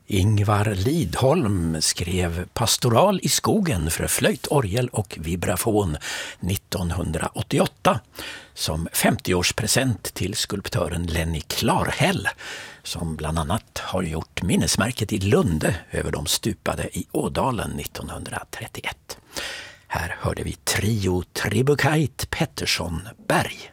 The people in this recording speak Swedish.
Ingvar Lidholm skrev Pastoral i skogen för flöjt, orgel och vibrafon 1988 som 50-årspresent till skulptören Lenny Klarhäll, som bland annat har gjort minnesmärket i Lunde över de stupade i Ådalen 1931. Här hörde vi trio Tribucite Pettersson Berg.